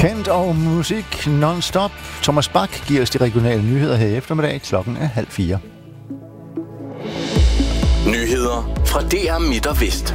Kendt og musik non-stop. Thomas Bak giver os de regionale nyheder her i eftermiddag. Klokken er 3:30. Nyheder fra DR Midt og Vest.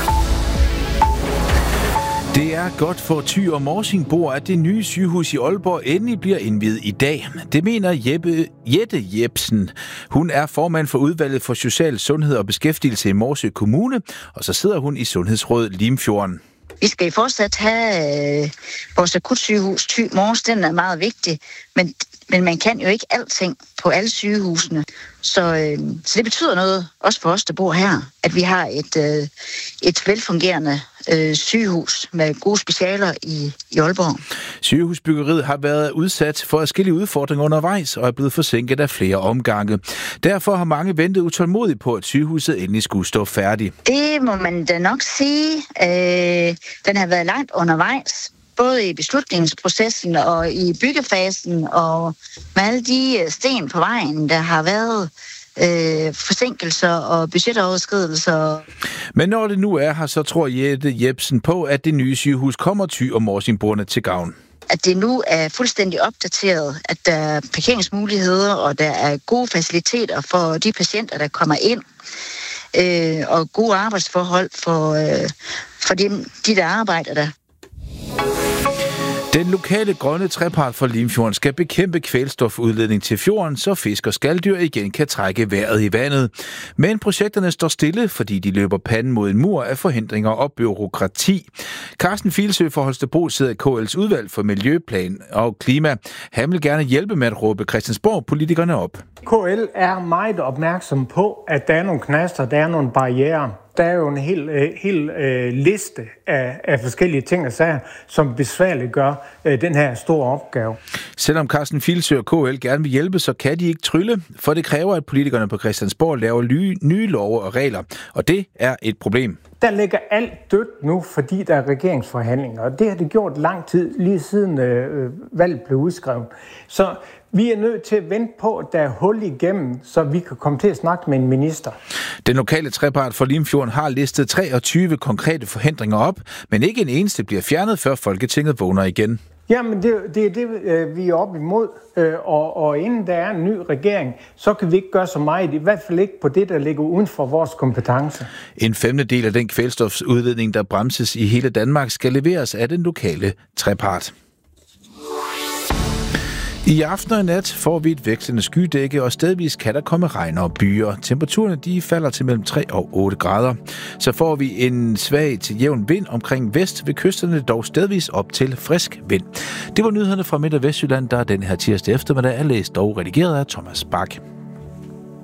Det er godt for Thy og Morsingboer, at det nye sygehus i Aalborg endelig bliver indviet i dag. Det mener Jette Jebsen. Hun er formand for udvalget for social sundhed og beskæftigelse i Morsø Kommune, og så sidder hun i Sundhedsrådet Limfjorden. Vi skal fortsat have vores akutsygehus Thy Mors, den er meget vigtig, men man kan jo ikke alting på alle sygehusene. Så det betyder noget, også for os, der bor her, at vi har et velfungerende sygehus med gode specialer i Aalborg. Sygehusbyggeriet har været udsat for forskellige udfordringer undervejs og er blevet forsinket af flere omgange. Derfor har mange ventet utålmodigt på, at sygehuset endelig skulle stå færdigt. Det må man da nok sige. Den har været langt undervejs, både i beslutningsprocessen og i byggefasen, og med alle de sten på vejen, der har været forsinkelser og budgetoverskridelser. Men når det nu er her, så tror Jette Jebsen på, at det nye sygehus kommer Thy og Morsingboerne til gavn. At det nu er fuldstændig opdateret, at der er parkeringsmuligheder, og der er gode faciliteter for de patienter, der kommer ind, og gode arbejdsforhold for de der arbejder der. Den lokale grønne trepart for Limfjorden skal bekæmpe kvælstofudledning til fjorden, så fisk og skaldyr igen kan trække vejret i vandet. Men projekterne står stille, fordi de løber panden mod en mur af forhindringer og bureaukrati. Carsten Filsø fra Holstebro sidder i KL's udvalg for miljøplan og klima. Han vil gerne hjælpe med at råbe Christiansborg-politikerne op. KL er meget opmærksom på, at der er nogle knaster, der er nogle barrierer. Der er jo en hel liste af forskellige ting og sager, som besværliggør den her store opgave. Selvom Carsten Filsø og KL gerne vil hjælpe, så kan de ikke trylle, for det kræver, at politikerne på Christiansborg laver nye love og regler, og det er et problem. Der ligger alt dødt nu, fordi der er regeringsforhandlinger, og det har det gjort lang tid, lige siden valget blev udskrevet. Så vi er nødt til at vente på, at der er hul igennem, så vi kan komme til at snakke med en minister. Den lokale trepart for Limfjorden har listet 23 konkrete forhindringer op, men ikke en eneste bliver fjernet, før Folketinget vågner igen. Jamen, det er det, vi er oppe imod, og inden der er en ny regering, så kan vi ikke gøre så meget, i hvert fald ikke på det, der ligger uden for vores kompetence. En 1/5 af den kvælstofudledning, der bremses i hele Danmark, skal leveres af den lokale trepart. I aften og i nat får vi et vekslende skydække, og stedvis kan der komme regn og byer. Temperaturerne de falder til mellem 3 og 8 grader. Så får vi en svag til jævn vind omkring vest, ved kysterne dog stedvis op til frisk vind. Det var nyhederne fra Midt- og Vestjylland, der den her tirsdag eftermiddag er læst og redigeret af Thomas Bak.